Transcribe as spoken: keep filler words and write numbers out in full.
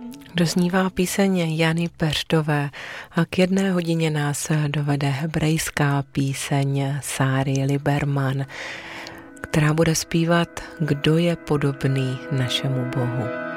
Doznívá píseň Jany Peřtové a k jedné hodině nás dovede hebrejská píseň Sáry Liberman, která bude zpívat Kdo je podobný našemu Bohu.